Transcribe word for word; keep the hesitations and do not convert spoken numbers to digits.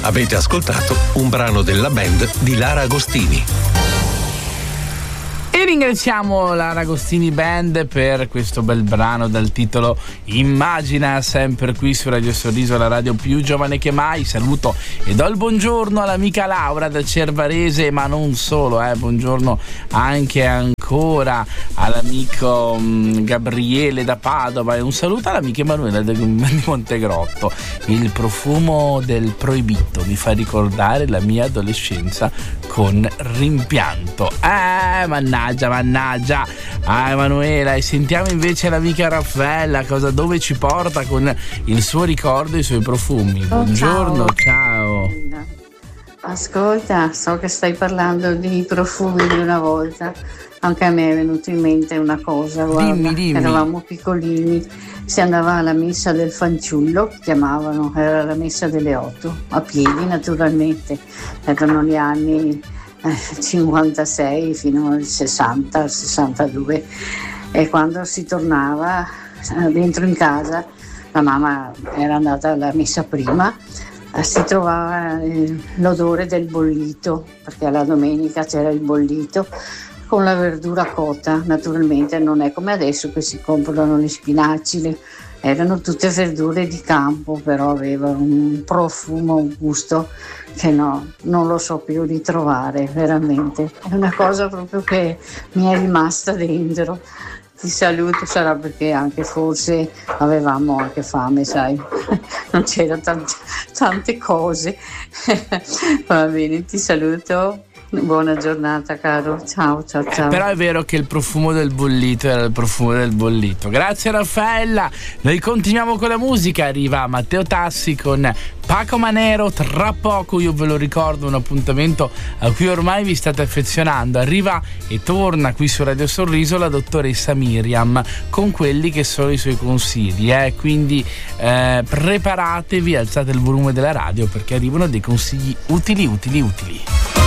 Avete ascoltato un brano della band di Lara Agostini. E ringraziamo Lara Agostini Band per questo bel brano dal titolo Immagina, sempre qui su Radio Sorriso, la radio più giovane che mai. Saluto e do il buongiorno all'amica Laura da Cervarese, ma non solo, eh, buongiorno anche ancora all'amico mh, Gabriele da Padova, e un saluto all'amica Emanuela di Montegrotto. Il profumo del proibito mi fa ricordare la mia adolescenza con rimpianto. Eh, mannaggia, mannaggia. Ah, Emanuela. E sentiamo invece l'amica Raffaella, cosa, dove ci porta con il suo ricordo e i suoi profumi. Oh, buongiorno, ciao. ciao. Ascolta, so che stai parlando di profumi di una volta. Anche a me è venuto in mente una cosa, guarda. Dimmi, dimmi. Eravamo piccolini, si andava alla messa del fanciullo, chiamavano, era la messa delle otto, a piedi naturalmente, erano gli anni eh, cinquantasei fino al sessanta, al sessantadue, e quando si tornava eh, dentro in casa, la mamma era andata alla messa prima, eh, si trovava eh, l'odore del bollito, perché alla domenica c'era il bollito, con la verdura cotta. Naturalmente non è come adesso che si comprano le spinaci, le... erano tutte verdure di campo, però avevano un profumo, un gusto che no, non lo so più ritrovare, veramente. È una cosa proprio che mi è rimasta dentro. Ti saluto, sarà perché anche forse avevamo anche fame, sai, non c'erano tante, tante cose. Va bene, ti saluto. Buona giornata, caro. Ciao, ciao, ciao. Eh, però è vero che il profumo del bollito era il profumo del bollito. Grazie Raffaella. Noi continuiamo con la musica. Arriva Matteo Tassi con Paco Manero. Tra poco, io ve lo ricordo, un appuntamento a cui ormai vi state affezionando. Arriva e torna qui su Radio Sorriso la dottoressa Miriam con quelli che sono i suoi consigli, eh? Quindi eh, preparatevi, alzate il volume della radio perché arrivano dei consigli utili, utili, utili.